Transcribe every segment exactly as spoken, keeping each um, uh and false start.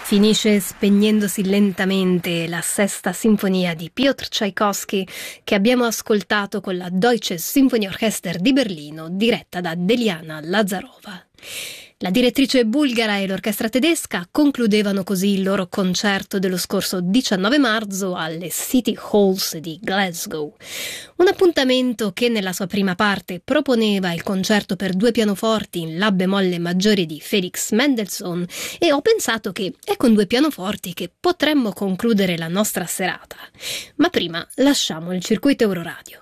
Finisce spegnendosi lentamente la sesta sinfonia di Piotr Tchaikovsky che abbiamo ascoltato con la Deutsches Symphonieorchester di Berlino, diretta da Deliana Lazarova. La direttrice bulgara e l'orchestra tedesca concludevano così il loro concerto dello scorso diciannove marzo alle City Halls di Glasgow. Un appuntamento che nella sua prima parte proponeva il concerto per due pianoforti in La bemolle maggiore di Felix Mendelssohn, e ho pensato che è con due pianoforti che potremmo concludere la nostra serata. Ma prima lasciamo il circuito Euroradio.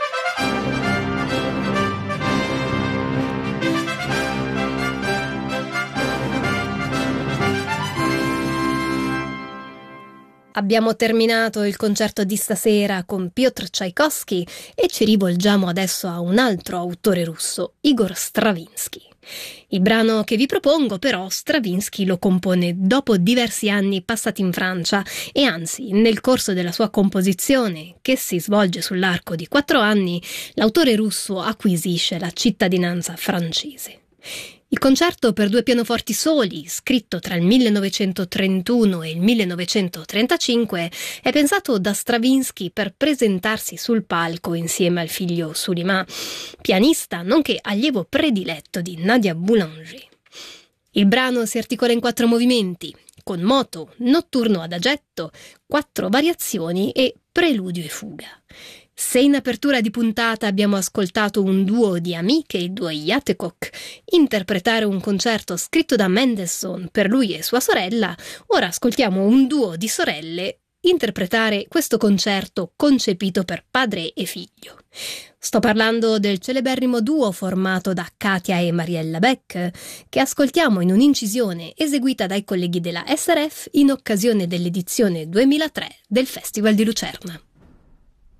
Abbiamo terminato il concerto di stasera con Piotr Tchaikovsky e ci rivolgiamo adesso a un altro autore russo, Igor Stravinsky. Il brano che vi propongo però Stravinsky lo compone dopo diversi anni passati in Francia e anzi nel corso della sua composizione, che si svolge sull'arco di quattro anni, l'autore russo acquisisce la cittadinanza francese. Il concerto per due pianoforti soli, scritto tra il millenovecentotrentuno e il millenovecentotrentacinque, è pensato da Stravinsky per presentarsi sul palco insieme al figlio Suleyman, pianista nonché allievo prediletto di Nadia Boulanger. Il brano si articola in quattro movimenti, con moto, notturno adagetto, quattro variazioni e preludio e fuga. Se in apertura di puntata abbiamo ascoltato un duo di amiche, il duo Jatekok, interpretare un concerto scritto da Mendelssohn per lui e sua sorella, ora ascoltiamo un duo di sorelle interpretare questo concerto concepito per padre e figlio. Sto parlando del celeberrimo duo formato da Katia e Mariella Beck, che ascoltiamo in un'incisione eseguita dai colleghi della S R F in occasione dell'edizione duemilatré del Festival di Lucerna.